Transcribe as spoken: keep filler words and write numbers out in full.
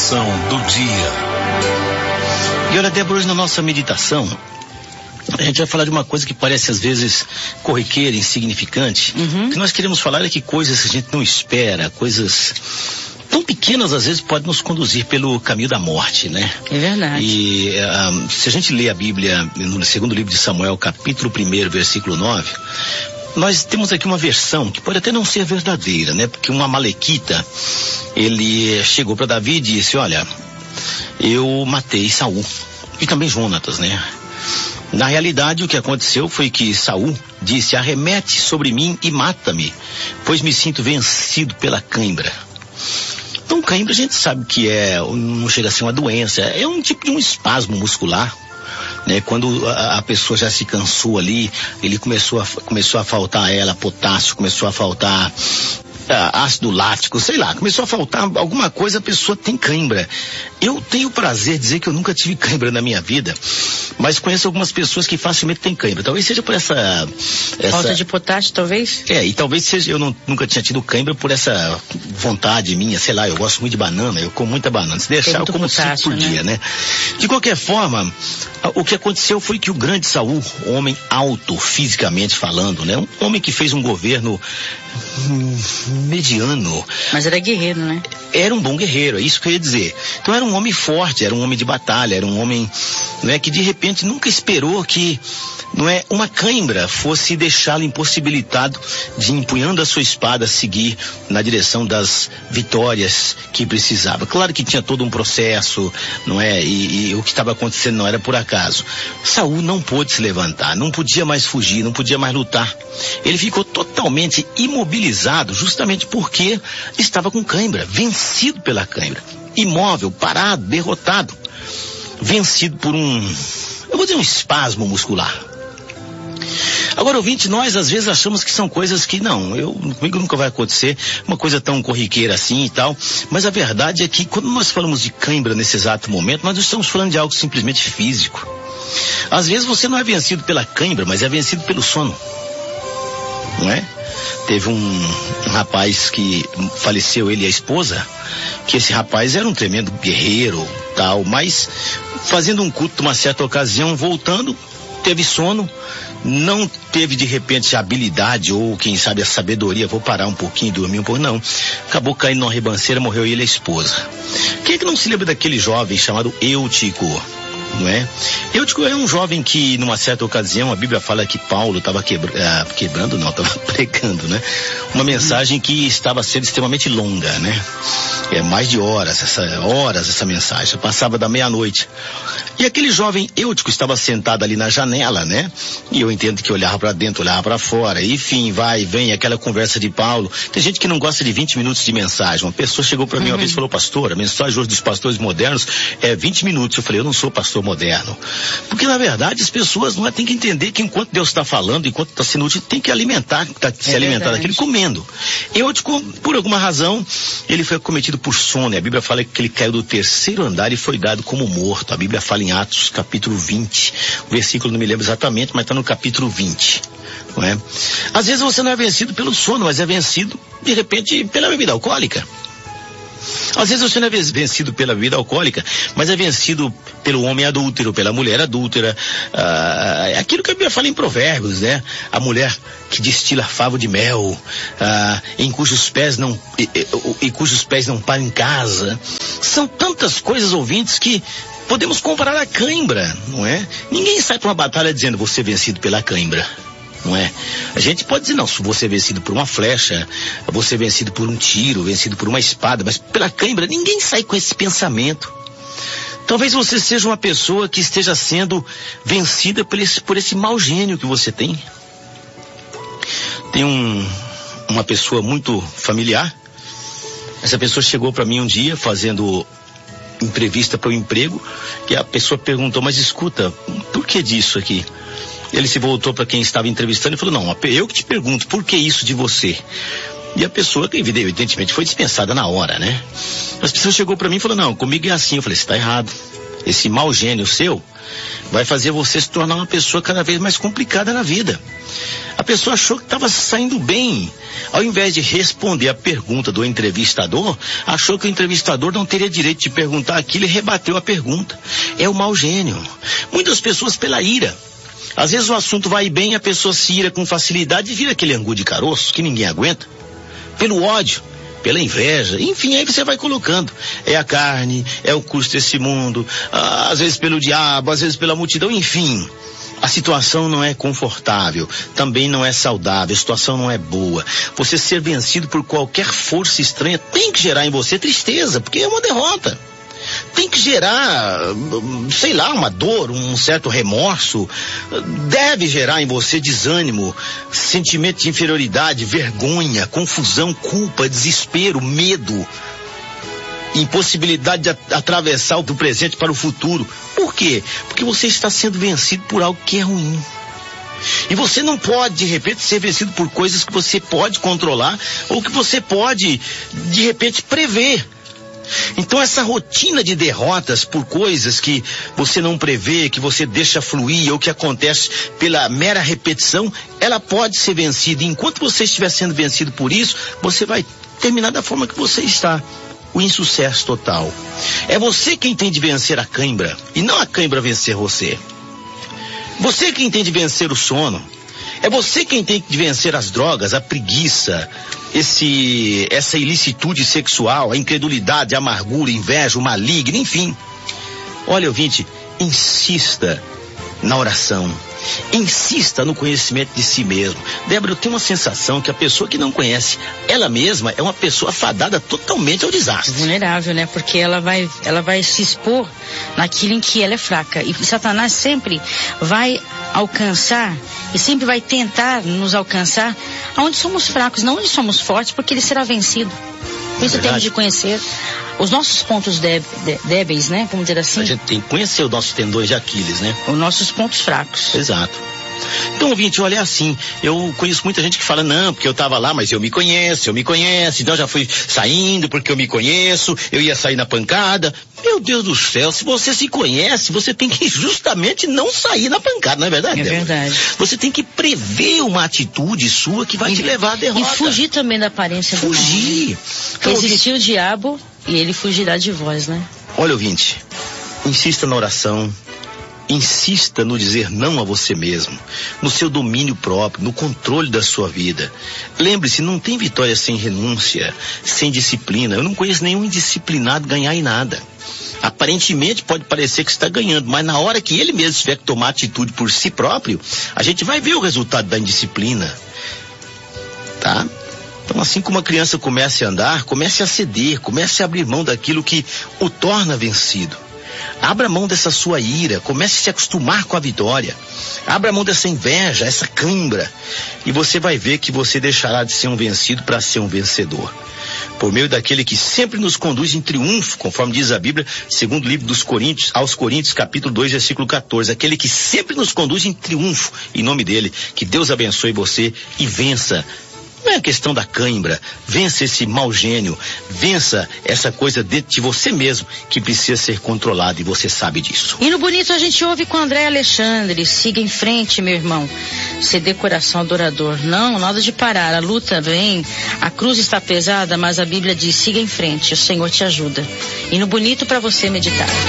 Reflexão do dia. E olha, Débora, hoje na nossa meditação, a gente vai falar de uma coisa que parece às vezes corriqueira, insignificante. Uhum. O que nós queremos falar é que coisas que a gente não espera, coisas tão pequenas às vezes podem nos conduzir pelo caminho da morte, né? É verdade. E uh, se a gente lê a Bíblia no segundo livro de Samuel, capítulo primeiro, versículo nove, nós temos aqui uma versão que pode até não ser verdadeira, né? Porque um amalequita, ele chegou para Davi e disse: olha, eu matei Saul e também Jonatas, né? Na realidade, o que aconteceu foi que Saul disse: arremete sobre mim e mata-me, pois me sinto vencido pela cãibra. Então, cãibra a gente sabe que é, não chega a ser uma doença, é um tipo de um espasmo muscular, né? Quando a, a pessoa já se cansou ali, ele começou a, começou a faltar a ela potássio, começou a faltar ah, ácido lático, sei lá, começou a faltar alguma coisa, a pessoa tem cãibra. Eu tenho o prazer de dizer que eu nunca tive cãibra na minha vida, mas conheço algumas pessoas que facilmente têm cãibra. Talvez seja por essa, essa... falta de potássio, talvez? É, e talvez seja, eu não, nunca tinha tido cãibra por essa vontade minha, sei lá, eu gosto muito de banana, eu como muita banana. Se deixar, eu como cinco por dia, né? De qualquer forma, o que aconteceu foi que o grande Saul, homem alto, fisicamente falando, né? Um homem que fez um governo hum, mediano. Mas era guerreiro, né? Era um bom guerreiro, é isso que eu ia dizer. Então era um homem forte, era um homem de batalha, era um homem, né, que de repente nunca esperou que, não é, uma cãibra fosse deixá-lo impossibilitado de, empunhando a sua espada, seguir na direção das vitórias que precisava. Claro que tinha todo um processo, não é? E, e o que estava acontecendo não era por acaso. Saul não pôde se levantar, não podia mais fugir, não podia mais lutar. Ele ficou totalmente imobilizado, justamente porque estava com cãibra, vencido pela cãibra. Imóvel, parado, derrotado, vencido por um, eu vou dizer um espasmo muscular. Agora, ouvinte, nós às vezes achamos que são coisas que não, eu, comigo nunca vai acontecer, uma coisa tão corriqueira assim e tal, mas a verdade é que quando nós falamos de cãibra nesse exato momento, nós não estamos falando de algo simplesmente físico. Às vezes você não é vencido pela cãibra, mas é vencido pelo sono, não é? Teve um, um rapaz que faleceu, ele e a esposa, que esse rapaz era um tremendo guerreiro, tal, mas fazendo um culto uma certa ocasião, voltando, teve sono, não teve de repente a habilidade ou quem sabe a sabedoria, vou parar um pouquinho, dormir um pouco, não. Acabou caindo numa ribanceira, morreu ele e a esposa. Quem é que não se lembra daquele jovem chamado Eutico? Não é? Eutico é um jovem que, numa certa ocasião, a Bíblia fala que Paulo estava quebra, ah, quebrando, não, estava pregando, né? Uma mensagem que estava sendo extremamente longa, né? É mais de horas, essa, horas essa mensagem, passava da meia-noite. E aquele jovem Eutico estava sentado ali na janela, né? E eu entendo que olhava para dentro, olhava para fora, enfim, vai e vem, aquela conversa de Paulo. Tem gente que não gosta de vinte minutos de mensagem. Uma pessoa chegou para mim uma vez e falou: pastor, a mensagem hoje dos pastores modernos é vinte minutos. Eu falei: eu não sou pastor moderno. Porque na verdade as pessoas não é, tem que entender que enquanto Deus está falando, enquanto está sendo útil, tem que alimentar, tá, se é alimentar verdade. daquele comendo. Eutico, por alguma razão, ele foi acometido por sono. E a Bíblia fala que ele caiu do terceiro andar e foi dado como morto. A Bíblia fala em Atos, capítulo vinte. O versículo não me lembro exatamente, mas está no capítulo vinte. Não é? Às vezes você não é vencido pelo sono, mas é vencido, de repente, pela bebida alcoólica. Às vezes você não é vencido pela bebida alcoólica, mas é vencido pelo homem adúltero, pela mulher adúltera. Ah, é aquilo que a Bíblia fala em Provérbios, né? A mulher que destila favo de mel, ah, em cujos pés não, e, e, e cujos pés não param em casa. São tantas coisas, ouvintes, que podemos comparar a cãibra, não é? Ninguém sai para uma batalha dizendo: vou ser vencido pela cãibra. Não é? A gente pode dizer: não, se você é vencido por uma flecha, você é vencido por um tiro, vencido por uma espada, mas pela cãibra ninguém sai com esse pensamento. Talvez você seja uma pessoa que esteja sendo vencida por esse, por esse mau gênio que você tem. Tem um, uma pessoa muito familiar. Essa pessoa chegou para mim um dia fazendo entrevista para o emprego, e a pessoa perguntou: mas escuta, por que disso aqui? Ele se voltou para quem estava entrevistando e falou: não, eu que te pergunto, por que isso de você? E a pessoa, que evidentemente foi dispensada na hora, né? As pessoas chegou para mim e falou: não, comigo é assim. Eu falei: você está errado. Esse mau gênio seu vai fazer você se tornar uma pessoa cada vez mais complicada na vida. A pessoa achou que estava saindo bem. Ao invés de responder a pergunta do entrevistador, achou que o entrevistador não teria direito de perguntar aquilo e rebateu a pergunta. É o mau gênio. Muitas pessoas pela ira. Às vezes o assunto vai bem, a pessoa se ira com facilidade e vira aquele angu de caroço que ninguém aguenta. Pelo ódio, pela inveja, enfim, aí você vai colocando. É a carne, é o custo desse mundo, às vezes pelo diabo, às vezes pela multidão, enfim. A situação não é confortável, também não é saudável, a situação não é boa. Você ser vencido por qualquer força estranha tem que gerar em você tristeza, porque é uma derrota. Tem que gerar, sei lá, uma dor, um certo remorso. Deve gerar em você desânimo, sentimento de inferioridade, vergonha, confusão, culpa, desespero, medo. Impossibilidade de atravessar do presente para o futuro. Por quê? Porque você está sendo vencido por algo que é ruim. E você não pode, de repente, ser vencido por coisas que você pode controlar ou que você pode, de repente, prever. Então essa rotina de derrotas por coisas que você não prevê, que você deixa fluir ou que acontece pela mera repetição, ela pode ser vencida. E enquanto você estiver sendo vencido por isso, você vai terminar da forma que você está. O insucesso total. É você quem tem de vencer a cãibra e não a cãibra vencer você. Você quem tem de vencer o sono. É você quem tem de vencer as drogas, a preguiça, esse, essa ilicitude sexual, a incredulidade, a amargura, a inveja, o maligno, enfim. Olha, ouvinte, insista na oração. Insista no conhecimento de si mesmo. Débora, eu tenho uma sensação que a pessoa que não conhece ela mesma é uma pessoa fadada totalmente ao desastre. Vulnerável, né? Porque ela vai, ela vai se expor naquilo em que ela é fraca. E Satanás sempre vai alcançar e sempre vai tentar nos alcançar onde somos fracos, não onde somos fortes, porque ele será vencido. Por isso temos de conhecer os nossos pontos dé- dé- débeis, né? Vamos dizer assim. A gente tem que conhecer os nossos tendões de Aquiles, né? Os nossos pontos fracos. Exato. Então, ouvinte, olha, é assim, eu conheço muita gente que fala, não, porque eu estava lá, mas eu me conheço, eu me conheço, então eu já fui saindo porque eu me conheço, eu ia sair na pancada. Meu Deus do céu, se você se conhece, você tem que justamente não sair na pancada, não é verdade? É verdade. Você tem que prever uma atitude sua que vai e, te levar à derrota. E fugir também da aparência do mal. Fugir. Então, Existir ouvinte, o diabo e ele fugirá de vós, né? Olha, ouvinte, insista na oração. Insista no dizer não a você mesmo, no seu domínio próprio, no controle da sua vida. Lembre-se, não tem vitória sem renúncia, sem disciplina. Eu não conheço nenhum indisciplinado ganhar em nada. Aparentemente pode parecer que está ganhando, mas na hora que ele mesmo tiver que tomar atitude por si próprio, a gente vai ver o resultado da indisciplina. Tá? Então, assim como a criança começa a andar, comece a ceder, comece a abrir mão daquilo que o torna vencido. Abra mão dessa sua ira, comece a se acostumar com a vitória. Abra mão dessa inveja, essa cãibra, e você vai ver que você deixará de ser um vencido para ser um vencedor. Por meio daquele que sempre nos conduz em triunfo, conforme diz a Bíblia, segundo o livro dos Coríntios, aos Coríntios, capítulo dois, versículo quatorze. Aquele que sempre nos conduz em triunfo, em nome dele. Que Deus abençoe você e vença. Não é a questão da cãibra, vença esse mau gênio, vença essa coisa dentro de você mesmo que precisa ser controlada e você sabe disso. E no Bonito a gente ouve com André Alexandre, siga em frente, meu irmão, ceder coração adorador, não, nada de parar, a luta vem, a cruz está pesada, mas a Bíblia diz, siga em frente, o Senhor te ajuda. E no Bonito para você meditar.